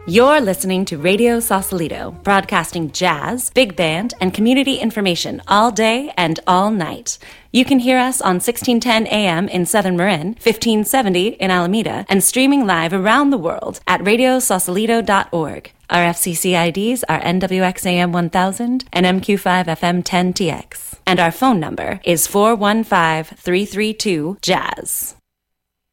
You're listening to Radio Sausalito, broadcasting jazz, big band, and community information all day and all night. You can hear us on 1610 AM in Southern Marin, 1570 in Alameda, and streaming live around the world at radiosausalito.org. Our FCC IDs are NWXAM 1000 and MQ5FM 10TX. And our phone number is 415-332-JAZZ.